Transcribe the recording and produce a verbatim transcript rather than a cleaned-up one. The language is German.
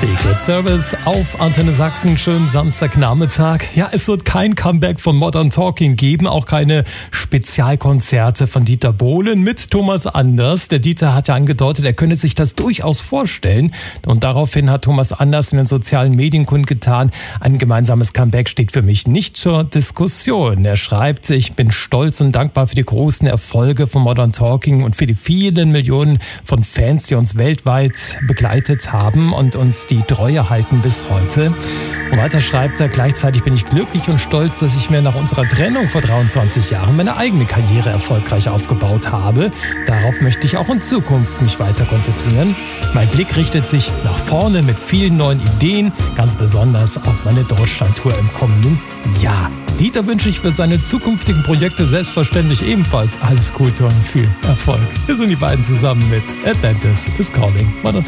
Secret Service auf Antenne Sachsen. Schönen Samstagnachmittag. Ja, es wird kein Comeback von Modern Talking geben, auch keine Spezialkonzerte von Dieter Bohlen mit Thomas Anders. Der Dieter hat ja angedeutet, er könne sich das durchaus vorstellen. Und daraufhin hat Thomas Anders in den sozialen Medien kundgetan, ein gemeinsames Comeback steht für mich nicht zur Diskussion. Er schreibt, ich bin stolz und dankbar für die großen Erfolge von Modern Talking und für die vielen Millionen von Fans, die uns weltweit begleitet haben und uns die Treue halten bis heute. Und weiter schreibt er, gleichzeitig bin ich glücklich und stolz, dass ich mir nach unserer Trennung vor dreiundzwanzig Jahren meine eigene Karriere erfolgreich aufgebaut habe. Darauf möchte ich auch in Zukunft mich weiter konzentrieren. Mein Blick richtet sich nach vorne mit vielen neuen Ideen, ganz besonders auf meine Deutschlandtour im kommenden Jahr. Dieter wünsche ich für seine zukünftigen Projekte selbstverständlich ebenfalls alles Gute und viel Erfolg. Hier sind die beiden zusammen mit Atlantis is Calling.